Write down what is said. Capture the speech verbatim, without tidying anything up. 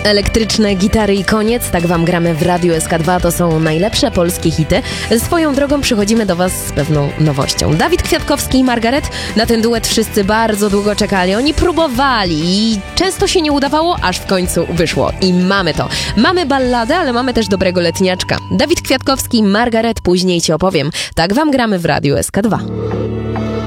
Elektryczne gitary i koniec, tak wam gramy w Radiu S K dwa, to są najlepsze polskie hity. Swoją drogą przychodzimy do was z pewną nowością. Dawid Kwiatkowski i Margaret, na ten duet wszyscy bardzo długo czekali, oni próbowali i często się nie udawało, aż w końcu wyszło. I mamy to. Mamy balladę, ale mamy też dobrego letniaczka. Dawid Kwiatkowski, Margaret, później ci opowiem. Tak wam gramy w Radiu S K dwa.